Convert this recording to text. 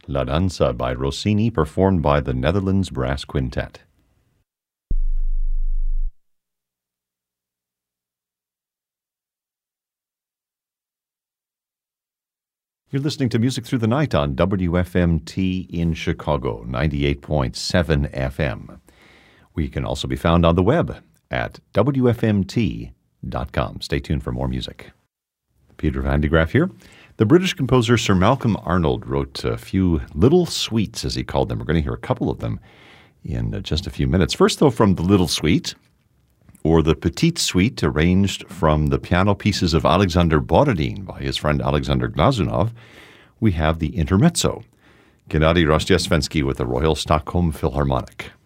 La Danza by Rossini, performed by the Netherlands Brass Quintet. You're listening to Music Through the Night on WFMT in Chicago, 98.7 FM. We can also be found on the web at WFMT.com. Stay tuned for more music. Peter Van de Graaf here. The British composer Sir Malcolm Arnold wrote a few little suites, as he called them. We're going to hear a couple of them in just a few minutes. First, though, from the Little Suite, or the Petite Suite, arranged from the piano pieces of Alexander Borodin by his friend Alexander Glazunov, we have the Intermezzo, Gennady Rostchesvensky with the Royal Stockholm Philharmonic.